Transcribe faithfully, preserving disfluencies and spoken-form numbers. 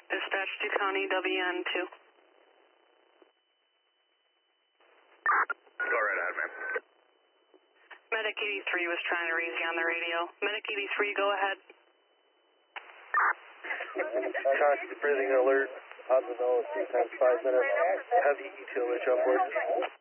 Dispatch to County W N two. Go right ahead, man. Medic eighty-three was trying to raise you on the radio. Medic eighty-three, go ahead. Constant breathing alert on the nose, three times five minutes. Heavy E T L H on board.